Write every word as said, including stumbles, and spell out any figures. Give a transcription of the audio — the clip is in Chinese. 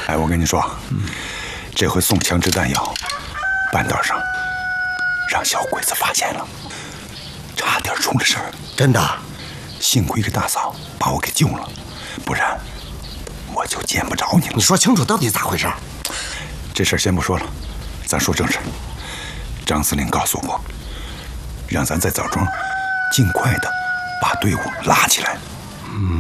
哎，我跟你说，这回送枪支弹药，半道上让小鬼子发现了，差点出了事儿。 真的？ 幸亏这大嫂把我给救了，不然我就见不着你了。 你说清楚到底咋回事？ 这事儿先不说了，咱说正事。张司令告诉我，让咱在枣庄尽快的把队伍拉起来。嗯。